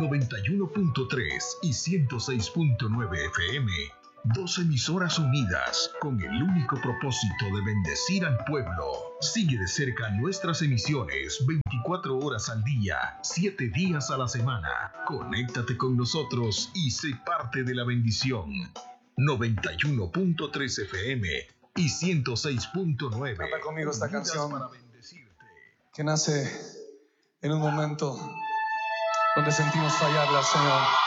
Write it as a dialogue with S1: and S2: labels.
S1: 91.3 y 106.9 FM. Dos emisoras unidas con el único propósito de bendecir al pueblo. Sigue de cerca nuestras emisiones 24 horas al día, 7 días a la semana. Conéctate con nosotros y sé parte de la bendición. 91.3 FM y 106.9.
S2: Canta conmigo esta canción que nace en un momento donde sentimos fallarle al Señor.